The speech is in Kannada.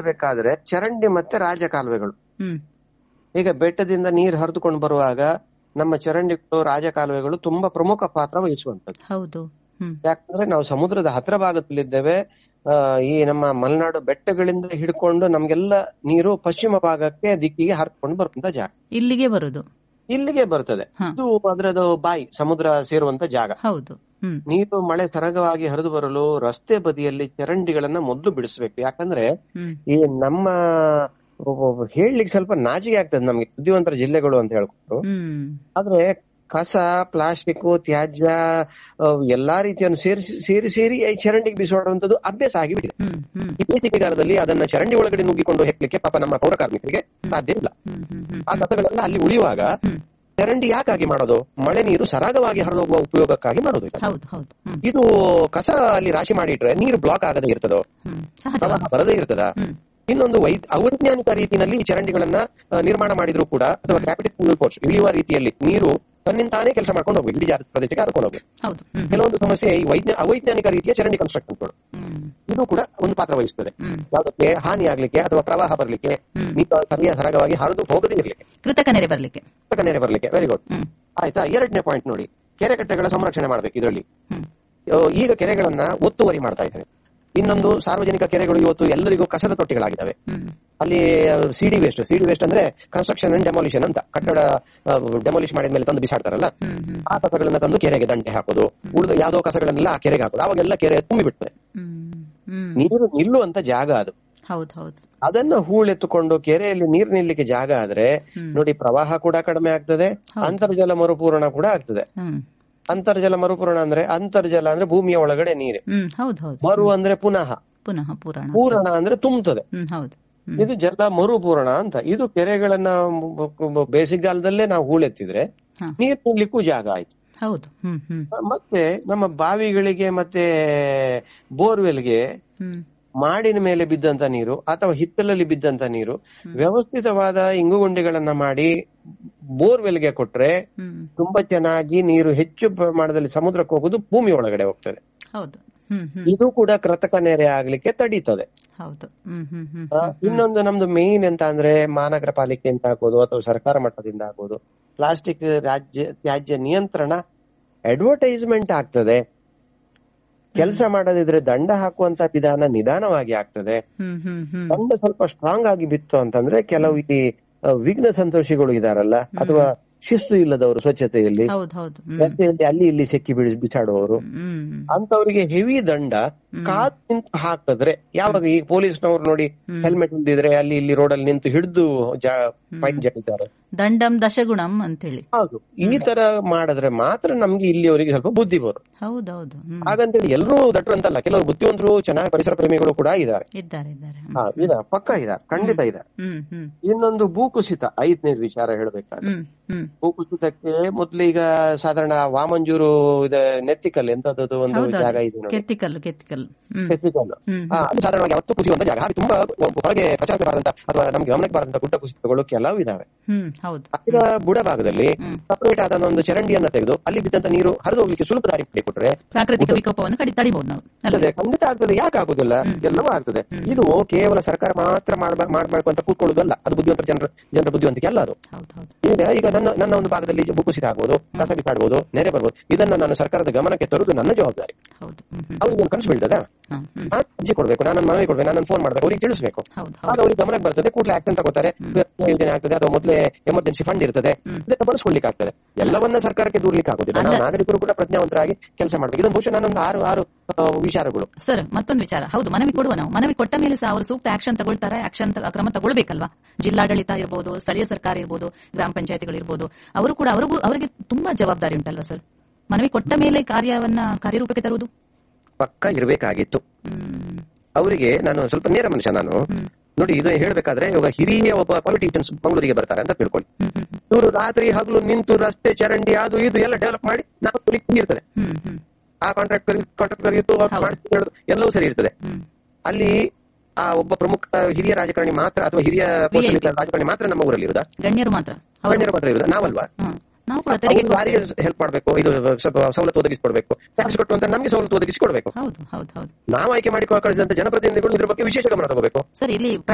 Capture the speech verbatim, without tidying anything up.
ಹೇಳ್ಬೇಕಾದ್ರೆ ಚರಂಡಿ ಮತ್ತೆ ರಾಜಕಾಲುವೆಗಳು. ಈಗ ಬೆಟ್ಟದಿಂದ ನೀರು ಹರಿದುಕೊಂಡು ಬರುವಾಗ ನಮ್ಮ ಚರಂಡಿಗಳು ರಾಜಕಾಲುವೆಗಳು ತುಂಬಾ ಪ್ರಮುಖ ಪಾತ್ರ ವಹಿಸುವಂತದ್ದು. ಹೌದು. ಯಾಕಂದ್ರೆ ನಾವು ಸಮುದ್ರದ ಹತ್ರ ಭಾಗದಲ್ಲಿದ್ದೇವೆ. ಈ ನಮ್ಮ ಮಲೆನಾಡು ಬೆಟ್ಟಗಳಿಂದ ಹಿಡ್ಕೊಂಡು ನಮ್ಗೆಲ್ಲ ನೀರು ಪಶ್ಚಿಮ ಭಾಗಕ್ಕೆ ದಿಕ್ಕಿಗೆ ಹರಿದುಕೊಂಡು ಬರುವಂತ ಜಾಗ. ಇಲ್ಲಿಗೆ ಬರುದು ಇಲ್ಲಿಗೆ ಬರ್ತದೆ. ಇದು ಅದರದ್ದು ಬಾಯಿ ಸಮುದ್ರ ಸೇರುವಂತ ಜಾಗ. ಹೌದು. ನೀರು ಮಳೆ ಸರಾಗವಾಗಿ ಹರಿದು ಬರಲು ರಸ್ತೆ ಬದಿಯಲ್ಲಿ ಚರಂಡಿಗಳನ್ನ ಮೊದಲು ಬಿಡಿಸ್ಬೇಕು. ಯಾಕಂದ್ರೆ ಈ ನಮ್ಮ ಹೇಳಲಿಕ್ಕೆ ಸ್ವಲ್ಪ ನಾಚಿಕೆ ಆಗ್ತದೆ ನಮ್ಗೆ ಬುದ್ಧಿವಂತರ ಜಿಲ್ಲೆಗಳು ಅಂತ ಹೇಳ್ಕೊಂಡು. ಆದ್ರೆ ಕಸ, ಪ್ಲಾಸ್ಟಿಕ್, ತ್ಯಾಜ್ಯ ಎಲ್ಲಾ ರೀತಿಯನ್ನು ಸೇರಿಸಿ ಸೇರಿ ಸೇರಿ ಈ ಚರಂಡಿಗೆ ಬಿಸಾಡುವಂತದ್ದು ಅಭ್ಯಾಸ ಆಗಿಬಿಟ್ಟಿದೆ. ಈ ಬೇಸಿಗೆಗಾಲದಲ್ಲಿ ಅದನ್ನ ಚರಂಡಿ ಒಳಗಡೆ ನುಗ್ಗಿಕೊಂಡು ಹೆಕ್ಲಿಕ್ಕೆ ಪಾಪ ನಮ್ಮ ಪೌರ ಕಾರ್ಮಿಕರಿಗೆ ಸಾಧ್ಯ ಇಲ್ಲ. ಆ ಕಸಗಳೆಲ್ಲ ಅಲ್ಲಿ ಉಳಿಯುವಾಗ ಚರಂಡಿ ಯಾಕಾಗಿ ಮಾಡೋದು? ಮಳೆ ನೀರು ಸರಾಗವಾಗಿ ಹರಿದೋಗುವ ಉಪಯೋಗಕ್ಕಾಗಿ ಮಾಡೋದು. ಇದು ಕಸ ಅಲ್ಲಿ ರಾಶಿ ಮಾಡಿಟ್ರೆ ನೀರು ಬ್ಲಾಕ್ ಆಗದೆ ಇರ್ತದೋ, ಪ್ರವಾಹ ಬರದೇ ಇರ್ತದ? ಇನ್ನೊಂದು ವೈ ಅವೈಜ್ಞಾನಿಕ ರೀತಿಯಲ್ಲಿ ಚರಂಡಿಗಳನ್ನ ನಿರ್ಮಾಣ ಮಾಡಿದ್ರು ಕೂಡ ಅಥವಾ ಕ್ಯಾಪಿಟಲ್ ಕೋರ್ಸ್ ಇಳಿಯುವ ರೀತಿಯಲ್ಲಿ ನೀರು ತನ್ನಿಂತಾನೇ ಕೆಲಸ ಮಾಡ್ಕೊಂಡು ಹೋಗ್ಬೇಕು, ಇಡೀ ಪ್ರದೇಶಕ್ಕೆ ಹರ್ಕೊಂಡು ಹೋಗ್ಬೇಕು. ಕೆಲವೊಂದು ಸಮಸ್ಯೆ ಈ ವೈಜ್ಞ ಅವೈಜ್ಞಾನಿಕ ರೀತಿಯ ಚರಂಡಿ ಕನ್ಸ್ಟ್ರಕ್ಷನ್ಗಳು ಇದು ಕೂಡ ಒಂದು ಪಾತ್ರ ವಹಿಸುತ್ತದೆ. ಯಾವುದಕ್ಕೆ ಹಾನಿ ಆಗ್ಲಿಕ್ಕೆ ಅಥವಾ ಪ್ರವಾಹ ಬರ್ಲಿಕ್ಕೆ, ನೀರು ಸರಿಯ ಸರಾಗವಾಗಿ ಹರಿದು ಹೋಗದೇ ಇರ್ಲಿಕ್ಕೆ, ಕೃತಕ ನೆರೆ ಬರ್ಲಿಕ್ಕೆ ಕೃತಕ ನೆರೆ ಬರ್ಲಿಕ್ಕೆ. Very good. ಆಯ್ತಾ? ಎರಡನೇ ಪಾಯಿಂಟ್ ನೋಡಿ, ಕೆರೆ ಕಟ್ಟೆಗಳ ಸಂರಕ್ಷಣೆ ಮಾಡ್ಬೇಕು. ಇದರಲ್ಲಿ ಈಗ ಕೆರೆಗಳನ್ನ ಒತ್ತುವರಿ ಮಾಡ್ತಾ ಇದ್ದಾರೆ. ಇನ್ನೊಂದು ಸಾರ್ವಜನಿಕ ಕೆರೆಗಳು ಇವತ್ತು ಎಲ್ಲರಿಗೂ ಕಸದ ತೊಟ್ಟಿಗಳಾಗಿದ್ದಾವೆ. ಅಲ್ಲಿ ಸಿಡಿ ವೇಸ್ಟ್ ಸಿಡಿ ವೇಸ್ಟ್ ಅಂದ್ರೆ ಕನ್ಸ್ಟ್ರಕ್ಷನ್ ಅಂಡ್ ಡೆಮಾಲಿಷನ್ ಅಂತ, ಕಟ್ಟಡ ಡೆಮಾಲಿಷ್ ಮಾಡಿದ ಮೇಲೆ ತಂದು ಬಿಸಾಡ್ತಾರಲ್ಲ, ಆ ಕಸಗಳನ್ನ ತಂದು ಕೆರೆಗೆ ದಂಡೆ ಹಾಕೋದು, ಉಳಿದ ಯಾವ್ದೋ ಕಸಗಳನ್ನೆಲ್ಲ ಆ ಕೆರೆಗೆ ಹಾಕೋದು. ಅವಾಗೆಲ್ಲ ಕೆರೆ ತುಂಬಿ ಬಿಡ್ತದೆ. ನೀರು ನಿಲ್ಲುವಂತ ಜಾಗ ಅದು. ಅದನ್ನ ಹೂಳೆತ್ತುಕೊಂಡು ಕೆರೆಯಲ್ಲಿ ನೀರು ನಿಲ್ಲಿಕ್ಕೆ ಜಾಗ ಆದ್ರೆ ನೋಡಿ, ಪ್ರವಾಹ ಕೂಡ ಕಡಿಮೆ ಆಗ್ತದೆ, ಅಂತರ್ಜಲ ಮರುಪೂರಣ ಕೂಡ ಆಗ್ತದೆ. ಅಂತರ್ಜಲ ಮರುಪೂರಣ ಅಂದ್ರೆ ಅಂತರ್ಜಲ ಅಂದ್ರೆ ಭೂಮಿಯ ಒಳಗಡೆ ನೀರು, ಮರು ಅಂದ್ರೆ ಪುನಃ, ಪುನಃ ಪೂರಣ, ಪೂರಣ ಅಂದ್ರೆ ತುಂಬುತ್ತದೆ. ಇದು ಜಲ ಮರುಪೂರಣ ಅಂತ. ಇದು ಕೆರೆಗಳನ್ನ ಬೇಸಿಗೆಗಾಲದಲ್ಲೇ ನಾವು ಹೂಳೆತ್ತಿದ್ರೆ ನೀರು ನಿಲ್ಲಿಕ್ಕೂ ಜಾಗ ಆಯ್ತು. ಹೌದು. ಮತ್ತೆ ನಮ್ಮ ಬಾವಿಗಳಿಗೆ ಮತ್ತೆ ಬೋರ್ವೆಲ್ಗೆ ಮಾಡಿನ ಮೇಲೆ ಬಿದ್ದಂತ ನೀರು ಅಥವಾ ಹಿತ್ತಲಲ್ಲಿ ಬಿದ್ದಂತ ನೀರು ವ್ಯವಸ್ಥಿತವಾದ ಇಂಗುಗುಂಡಿಗಳನ್ನ ಮಾಡಿ ಬೋರ್ವೆಲ್ಗೆ ಕೊಟ್ರೆ ತುಂಬಾ ಚೆನ್ನಾಗಿ ನೀರು ಹೆಚ್ಚು ಪ್ರಮಾಣದಲ್ಲಿ ಸಮುದ್ರಕ್ಕೆ ಹೋಗುದು ಭೂಮಿ ಒಳಗಡೆ ಹೋಗ್ತದೆ. ಇದು ಕೂಡ ಕೃತಕ ನೆರೆ ಆಗ್ಲಿಕ್ಕೆ ತಡೀತದೆ. ಇನ್ನೊಂದು ನಮ್ದು ಮೇನ್ ಎಂತ ಅಂದ್ರೆ ಮಹಾನಗರ ಪಾಲಿಕೆಯಿಂದ ಆಗ್ಬೋದು ಅಥವಾ ಸರ್ಕಾರ ಮಟ್ಟದಿಂದ ಆಗ್ಬೋದು, ಪ್ಲಾಸ್ಟಿಕ್ ರಾಜ್ಯ ತ್ಯಾಜ್ಯ ನಿಯಂತ್ರಣ ಅಡ್ವರ್ಟೈಸ್ಮೆಂಟ್ ಆಗ್ತದೆ. ಕೆಲಸ ಮಾಡದಿದ್ರೆ ದಂಡ ಹಾಕುವಂತ ವಿಧಾನ ನಿಧಾನವಾಗಿ ಆಗ್ತದೆ. ದಂಡ ಸ್ವಲ್ಪ ಸ್ಟ್ರಾಂಗ್ ಆಗಿ ಬಿತ್ತು ಅಂತಂದ್ರೆ ಕೆಲವು ಈ ವಿಘ್ನ ಸಂತೋಷಿಗಳು ಇದಾರಲ್ಲ, ಅಥವಾ ಶಿಸ್ತು ಇಲ್ಲದವರು ಸ್ವಚ್ಛತೆಯಲ್ಲಿ ರಸ್ತೆಯಲ್ಲಿ ಅಲ್ಲಿ ಇಲ್ಲಿ ಸೆಕ್ಕಿ ಬಿಡಿ ಬಿಸಾಡುವವರು, ಅಂತವರಿಗೆ ಹೆವಿ ದಂಡ ಕಾದ್ ನಿಂತು ಹಾಕಿದ್ರೆ, ಯಾವಾಗ ಈ ಪೊಲೀಸ್ನವ್ರು ನೋಡಿ ಹೆಲ್ಮೆಟ್ ಇಲ್ದಿದ್ರೆ ಅಲ್ಲಿ ಇಲ್ಲಿ ರೋಡಲ್ಲಿ ನಿಂತು ಹಿಡಿದು ಫೈನ್ ಜಡಿತಾರೆ, ದಂಡಂ ದಶಗುಣಂ ಅಂತೇಳಿ. ಹೌದು, ಈ ತರ ಮಾಡಿದ್ರೆ ಮಾತ್ರ ನಮ್ಗೆ ಇಲ್ಲಿಯವರಿಗೆ ಸ್ವಲ್ಪ ಬುದ್ಧಿ ಬರು. ಹೌದೌದು. ಹಾಗಂತೇಳಿ ಎಲ್ಲರೂ ದಟ್ರು ಅಂತಲ್ಲ, ಕೆಲವರು ಬುದ್ಧಿವಂತರು ಚೆನ್ನಾಗಿ ಪರಿಸರ ಪ್ರೇಮಿಗಳು ಕೂಡ ಇದ್ದಾರೆ. ಹಾ, ಇದ ಪಕ್ಕ ಇದಾರೆ, ಖಂಡಿತ ಇದಾರೆ. ಇನ್ನೊಂದು ಭೂಕುಸಿತ, ಐದನೇದು ವಿಚಾರ ಹೇಳ್ಬೇಕಾದ್ರೆ, ಭೂಕುಸಿತಕ್ಕೆ ಮೊದ್ಲು ಈಗ ಸಾಧಾರಣ ವಾಮಂಜೂರು ಇದೆ, ನೆತ್ತಿಕಲ್ಲು ಎಂತದ್ದು ಒಂದು ಜಾಗ ಇದೆ, ಕೆತ್ತಿಕಲ್ಲು ಕೆತ್ತಿಕಲ್ಲು ಕೆತ್ತಿಕಲ್ಲು ಅದು ಸಾಧಾರಣವಾಗಿ ಯಾವತ್ತೂ ಕುಸಿಯುವಂತ ಜಾಗ. ಹಾಗೆ ತುಂಬಾ ಹೊರಗೆ ಪ್ರಚಾರಕ್ಕೆ ಬಾರಂತ ಅಥವಾ ನಮ್ಗೆ ಗಮನಕ್ಕೆ ಬಾರಂತ ಗುಡ್ಡ ಕುಸಿತಗಳು ಕೆಲವು ಇದಾವೆ. ಅದರ ಬುಡ ಭಾಗದಲ್ಲಿ ಸಪರೇಟ್ ಆದ ಒಂದು ಚರಂಡಿಯನ್ನ ತೆಗೆದು ಅಲ್ಲಿ ಬಿದ್ದಂತ ನೀರು ಹರಿದು ಹೋಗ್ಲಿಕ್ಕೆ ಸುಲಭ ದಾರಿ ಕೊಟ್ಟರೆ ಪ್ರಾಕೃತಿಕ ವಿಕೋಪವನ್ನು ತಡಿಬಹುದು ನಾವು. ಖಂಡಿತ ಆಗ್ತದೆ, ಯಾಕೆ ಆಗುದಿಲ್ಲ? ಎಲ್ಲವೂ ಆಗ್ತದೆ. ಇದು ಕೇವಲ ಸರ್ಕಾರ ಮಾತ್ರ ಮಾಡ್ಬೇಕು ಅಂತ ಕೂತ್ಕೊಳ್ಳೋದಲ್ಲ, ಅದು ಬುದ್ಧಿವಂತ ಜನರ ಜನರ ಬುದ್ಧಿವಂತಿಕೆ ಅಲ್ಲ ಅದು. ಈಗ ನನ್ನ ನನ್ನ ಒಂದು ಭಾಗದಲ್ಲಿ ಭೂಕುಸಿತ ಆಗ್ಬೋದು, ಕಸ ಬಿಸಾಡ್ಬೋದು, ನೆರೆ ಬರ್ಬೋದು. ಇದನ್ನ ನಾನು ಸರ್ಕಾರದ ಗಮನಕ್ಕೆ ತರುವುದು ನನ್ನ ಜವಾಬ್ದಾರಿ. ಅವ್ರಿಗೆ ಒಂದು ಕನಸು ಬೀಳ್ತದ, ಅರ್ಜಿ ಕೊಡ್ಬೇಕು, ನಾನು ಮನವಿ ಕೊಡ್ಬೇಕು, ನಾನು ಫೋನ್ ಮಾಡ್ಬೇಕು, ಅವ್ರಿಗೆ ತಿಳಿಸಬೇಕು. ಆಗ ಅವ್ರಿಗೆ ಗಮನಕ್ಕೆ ಬರ್ತದೆ, ಕೂಡಲೇ ಆಕ್ಷನ್ ತಗೋತಾರೆ, ಯೋಜನೆ ಆಗ್ತದೆ, ಅಥವಾ ಮೊದಲೇ ಎಮರ್ಜೆನ್ಸಿ ಫಂಡ್ ಇರ್ತದೆ, ಇದನ್ನ ಬಳಸ್ಕೊಳ್ಲಿಕ್ಕೆ ಆಗ್ತದೆ. ಎಲ್ಲವನ್ನ ಸರ್ಕಾರಕ್ಕೆ ದೂರ್ಲಿಕ್ಕೆ ಆಗುದಿಲ್ಲ. ನಾವು ನಾಗರಿಕರು ಕೂಡ ಪ್ರಜ್ಞಾವಂತರಾಗಿ ಕೆಲಸ ಮಾಡ್ಬೇಕು. ಇದನ್ನು ಬಹುಶಃ ನಾನೊಂದು ಆರು ಆರು ವಿಚಾರಗಳು. ಸರ್, ಮತ್ತೊಂದು ವಿಚಾರ, ಹೌದು, ಮನವಿ ಕೊಡುವ ನಾವು ಮನವಿ ಕೊಟ್ಟ ಮೇಲೆ ಸಹ ಅವರು ಸೂಕ್ತ ಆಕ್ಷನ್ ತಗೊಳ್ತಾರೆ, ಆಕ್ಷನ್ ಕ್ರಮ ತಗೊಳ್ಬೇಕಲ್ವಾ? ಜಿಲ್ಲಾಡಳಿತ ಇರ್ಬೋದು, ಸ್ಥಳೀಯ ಸರ್ಕಾರ ಇರ್ಬೋದು, ಗ್ರಾಮ ಪಂಚಾಯತಿಗಳು ಇರ್ಬೋದು, ಅವರು ಕೂಡ ಅವರಿಗೂ ಅವರಿಗೆ ತುಂಬಾ ಜವಾಬ್ದಾರಿ ಉಂಟಲ್ವಾ ಸರ್? ಮನವಿ ಕೊಟ್ಟ ಮೇಲೆ ಕಾರ್ಯವನ್ನ ಕಾರ್ಯರೂಪಕ್ಕೆ ತರುವುದು ಪಕ್ಕ ಇರಬೇಕಾಗಿತ್ತು. ಅವರಿಗೆ ನಾನು ಸ್ವಲ್ಪ ನೇರ ಮನುಷ್ಯ ನಾನು ನೋಡಿ, ಇದು ಹೇಳ್ಬೇಕಾದ್ರೆ ಇವಾಗ ಹಿರಿಯ ಒಬ್ಬ ಪೊಲಿಟಿಷಿಯನ್ಸ್ ಮಂಗಳೂರಿಗೆ ಬರ್ತಾರೆ ಅಂತ ತಿಳ್ಕೊಳ್ಳಿ. ಇವರು ರಾತ್ರಿ ಹಗಲು ನಿಂತು ರಸ್ತೆ ಚರಂಡಿ ಅದು ಇದು ಎಲ್ಲ ಡೆವಲಪ್ ಮಾಡಿ ನಾವು ಇರ್ತದೆ, ಆ ಕಾಂಟ್ರಾಕ್ಟ್ ಕಾಂಟ್ರಾಕ್ಟರ್ ಇತ್ತು, ಎಲ್ಲವೂ ಸರಿ ಇರ್ತದೆ. ಅಲ್ಲಿ ಆ ಒಬ್ಬ ಪ್ರಮುಖ ಹಿರಿಯ ರಾಜಕಾರಣಿ ಮಾತ್ರ ಅಥವಾ ಹಿರಿಯ ರಾಜಕಾರಣಿ ಮಾತ್ರ ನಮ್ಮ ಊರಲ್ಲಿ ಇರುವುದಾ? ಗಣ್ಯರು ಮಾತ್ರ ಗಣ್ಯರು ಮಾತ್ರ ಇರುವುದಾ? ನಾವಲ್ವಾ? ಯಾರಿಗೆ ಹೆಲ್ಪ್ ಮಾಡಬೇಕು, ಇದು ಸ್ವಲ್ಪ ಸವಲತ್ತು ಒದಗಿಸಿಕೊಡ್ಬೇಕು, ಟ್ಯಾಕ್ಸ್ ಕೊಟ್ಟು ಅಂತ ನಮಗೆ ಸವಲತ್ತು ಒದಗಿಸಿ ಕೊಡಬೇಕು. ನಾವು ಆಯ್ಕೆ ಮಾಡಿ ಕಳಿಸಿದಂತ ಜನಪ್ರತಿನಿಧಿಗಳು ಇದ್ರ ಬಗ್ಗೆ ವಿಶೇಷ ಗಮನ ತಗೋಬೇಕು. ಸರ್, ಇಲ್ಲಿ